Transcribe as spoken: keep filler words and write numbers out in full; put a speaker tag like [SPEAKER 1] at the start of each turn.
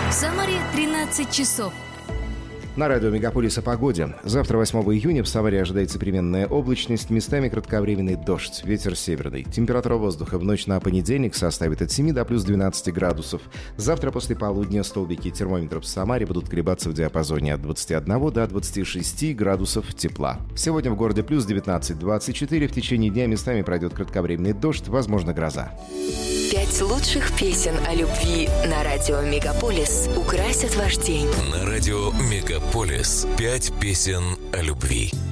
[SPEAKER 1] В Самаре тринадцать часов.
[SPEAKER 2] На радио «Мегаполис» о погоде. Завтра, восьмого июня, в Самаре ожидается переменная облачность, местами кратковременный дождь, ветер северный. Температура воздуха в ночь на понедельник составит от семи до плюс двенадцати градусов. Завтра после полудня столбики термометров в Самаре будут колебаться в диапазоне от двадцати одного до двадцати шести градусов тепла. Сегодня в городе плюс девятнадцать - двадцать четыре, в течение дня местами пройдет кратковременный дождь, возможно гроза.
[SPEAKER 3] Пять лучших песен о любви на радио «Мегаполис» украсят ваш день.
[SPEAKER 4] На радио «Мегаполис» пять песен о любви.